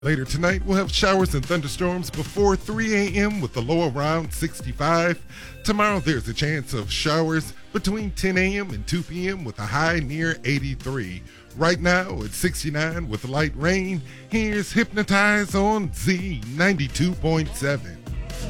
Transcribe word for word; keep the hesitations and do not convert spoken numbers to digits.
Later tonight, we'll have showers and thunderstorms before three a.m. with the low around sixty-five. Tomorrow, there's a chance of showers between ten a.m. and two p.m. with a high near eighty-three. Right now, it's sixty-nine with light rain. Here's Hypnotize on Z ninety-two point seven.